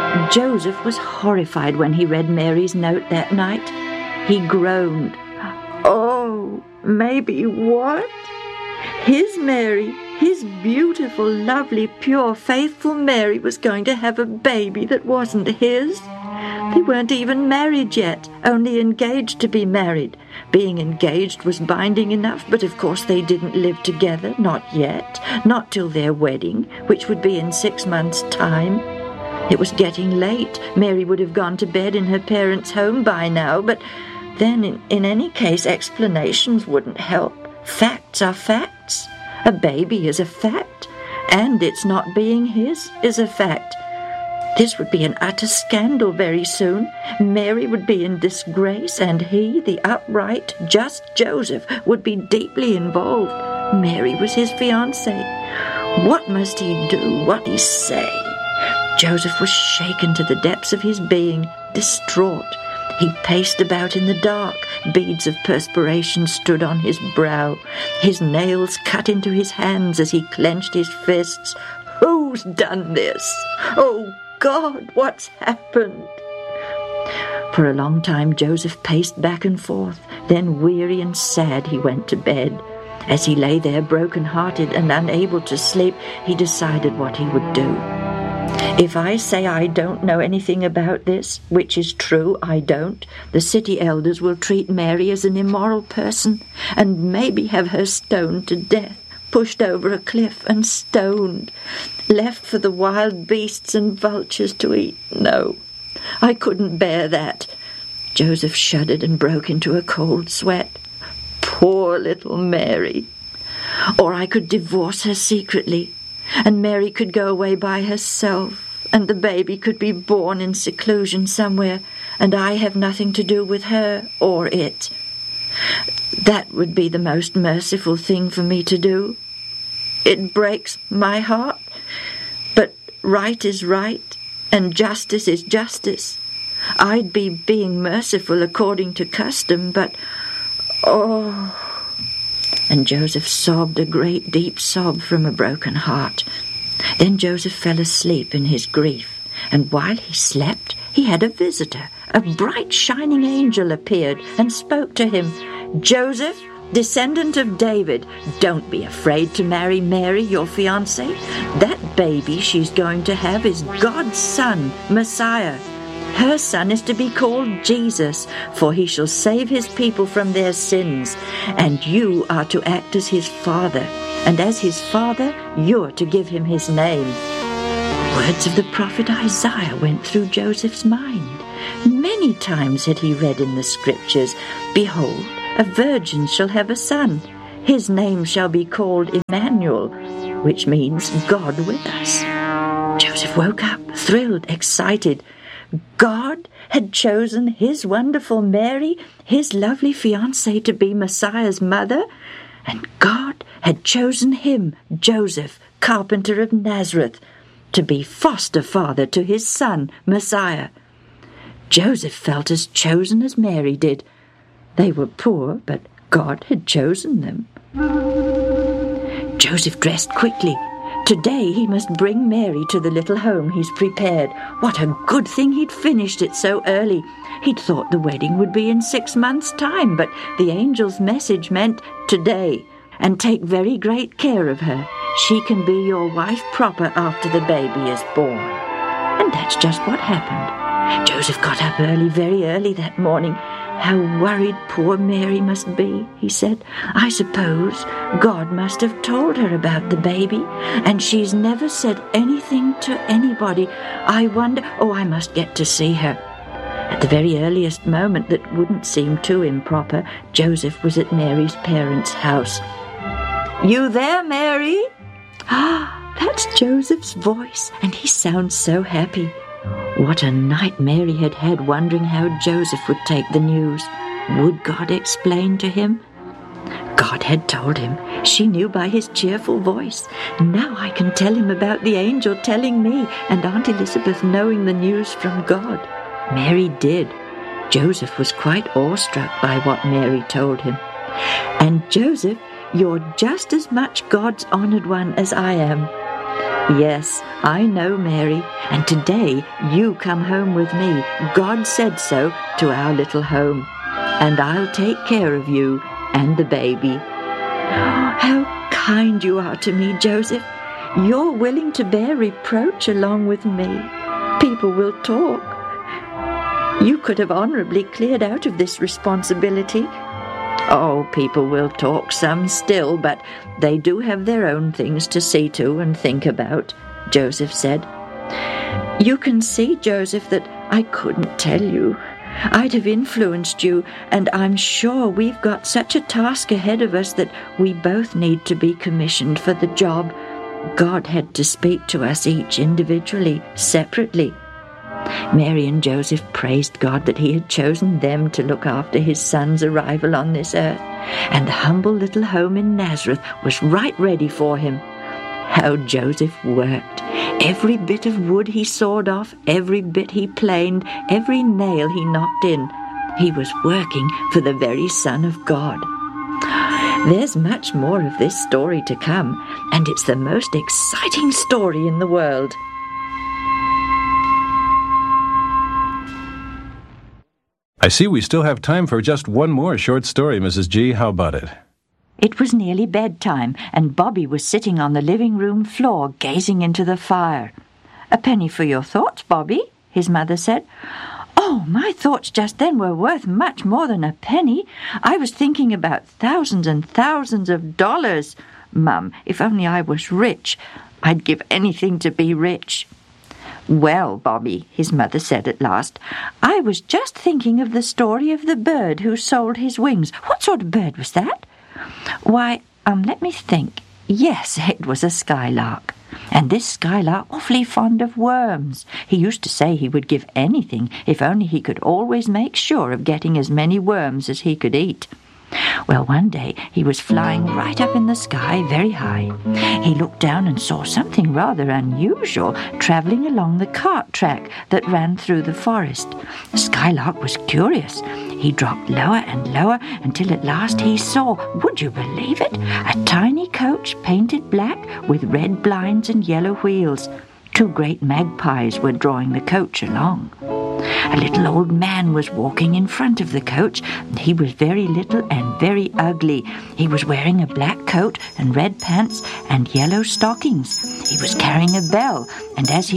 Joseph was horrified when he read Mary's note that night. He groaned. Oh, maybe what? His Mary, his beautiful, lovely, pure, faithful Mary was going to have a baby that wasn't his. They weren't even married yet, only engaged to be married. Being engaged was binding enough, but of course they didn't live together, not yet, not till their wedding, which would be in 6 months' time. It was getting late. Mary would have gone to bed in her parents' home by now, but then in any case explanations wouldn't help. Facts are facts. A baby is a fact, and its not being his is a fact. This would be an utter scandal very soon. Mary would be in disgrace, and he, the upright, just Joseph, would be deeply involved. Mary was his fiancée. What must he do? What he say? Joseph was shaken to the depths of his being, distraught. He paced about in the dark. Beads of perspiration stood on his brow. His nails cut into his hands as he clenched his fists. Who's done this? Oh, God, what's happened? For a long time Joseph paced back and forth. Then, weary and sad, he went to bed. As he lay there broken-hearted and unable to sleep, he decided what he would do. If I say I don't know anything about this, which is true, I don't, the city elders will treat Mary as an immoral person and maybe have her stoned to death, pushed over a cliff and stoned, left for the wild beasts and vultures to eat. No, I couldn't bear that. Joseph shuddered and broke into a cold sweat. Poor little Mary. Or I could divorce her secretly, and Mary could go away by herself, and the baby could be born in seclusion somewhere, and I have nothing to do with her or it. That would be the most merciful thing for me to do. It breaks my heart, but right is right, and justice is justice. I'd be being merciful according to custom, but, oh... And Joseph sobbed a great deep sob from a broken heart. Then Joseph fell asleep in his grief, and while he slept, he had a visitor. A bright shining angel appeared and spoke to him. Joseph, descendant of David, don't be afraid to marry Mary, your fiancée. That baby she's going to have is God's son, Messiah. Her son is to be called Jesus, for he shall save his people from their sins. And you are to act as his father, and as his father, you're to give him his name. Words of the prophet Isaiah went through Joseph's mind. Many times had he read in the scriptures, Behold, a virgin shall have a son. His name shall be called Emmanuel, which means God with us. Joseph woke up, thrilled, excited. God had chosen his wonderful Mary, his lovely fiancée, to be Messiah's mother, and God had chosen him, Joseph, carpenter of Nazareth, to be foster father to his son, Messiah. Joseph felt as chosen as Mary did. They were poor, but God had chosen them. Joseph dressed quickly. Today he must bring Mary to the little home he's prepared. What a good thing he'd finished it so early. He'd thought the wedding would be in 6 months' time, but the angel's message meant today. And take very great care of her. She can be your wife proper after the baby is born. And that's just what happened. Joseph got up early, very early that morning. How worried poor Mary must be, he said. I suppose God must have told her about the baby, and she's never said anything to anybody. I wonder... Oh, I must get to see her. At the very earliest moment that wouldn't seem too improper, Joseph was at Mary's parents' house. You there, Mary? Ah, that's Joseph's voice, and he sounds so happy. What a night Mary had had wondering how Joseph would take the news. Would God explain to him? God had told him. She knew by his cheerful voice. Now I can tell him about the angel telling me and Aunt Elizabeth knowing the news from God. Mary did. Joseph was quite awestruck by what Mary told him. And Joseph, you're just as much God's honoured one as I am. Yes, I know, Mary, and today you come home with me. God said so to our little home, and I'll take care of you and the baby. How kind you are to me, Joseph. You're willing to bear reproach along with me. People will talk. You could have honorably cleared out of this responsibility. Oh, people will talk, some still, but they do have their own things to see to and think about, Joseph said. You can see, Joseph, that I couldn't tell you. I'd have influenced you, and I'm sure we've got such a task ahead of us that we both need to be commissioned for the job. God had to speak to us each individually, separately. Mary and Joseph praised God that he had chosen them to look after his son's arrival on this earth, and the humble little home in Nazareth was right ready for him. How Joseph worked! Every bit of wood he sawed off, every bit he planed, every nail he knocked in. He was working for the very Son of God. There's much more of this story to come, and it's the most exciting story in the world. I see we still have time for just one more short story, Mrs. G. How about it? It was nearly bedtime, and Bobby was sitting on the living room floor, gazing into the fire. "A penny for your thoughts, Bobby," his mother said. "Oh, my thoughts just then were worth much more than a penny. I was thinking about thousands and thousands of dollars. Mum, if only I was rich. I'd give anything to be rich." "Well, Bobby," his mother said at last, "I was just thinking of the story of the bird who sold his wings." "What sort of bird was that?" "Why, let me think. Yes, it was a skylark. And this skylark awfully fond of worms. He used to say he would give anything if only he could always make sure of getting as many worms as he could eat. Well, one day he was flying right up in the sky, very high. He looked down and saw something rather unusual travelling along the cart track that ran through the forest. The skylark was curious. He dropped lower and lower until at last he saw, would you believe it, a tiny coach painted black with red blinds and yellow wheels. 2 great magpies were drawing the coach along. A little old man was walking in front of the coach. He was very little and very ugly. He was wearing a black coat and red pants and yellow stockings. He was carrying a bell, and as he